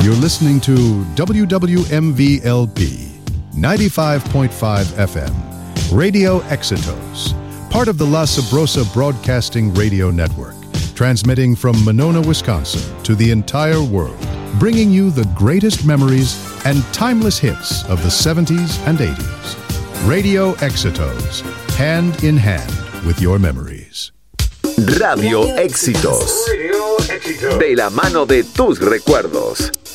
You're listening to WWMV-LP 95.5 FM, Radio Éxitos, part of the La Sabrosa Broadcasting Radio Network, transmitting from Monona, Wisconsin to the entire world, bringing you the greatest memories and timeless hits of the 70s and 80s. Radio Éxitos, hand in hand with your memories. Radio Éxitos, de la mano de tus recuerdos.